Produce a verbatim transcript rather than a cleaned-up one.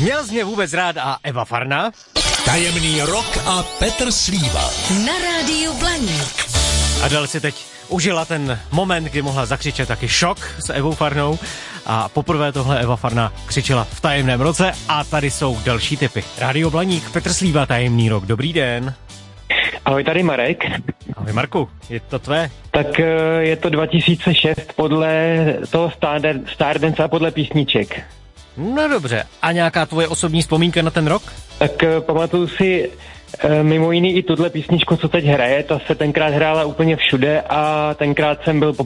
Měl jsi mě vůbec rád a Eva Farná? Tajemný rok a Petr Slíva. Na rádiu Blaník. Adel si teď užila ten moment, kdy mohla zakřičet taky šok s Evou Farnou a poprvé tohle Eva Farná křičela v tajemném roce a tady jsou další tipy. Rádio Blaník, Petr Slíva, tajemný rok, dobrý den. Ahoj, tady Marek. Ahoj Marku, je to tvé? Tak je to dva tisíce šest podle toho Stardance a podle písniček. No dobře, a nějaká tvoje osobní vzpomínka na ten rok? Tak pamatuju si mimo jiný i tuhle písničku, co teď hraje, ta se tenkrát hrála úplně všude a tenkrát jsem byl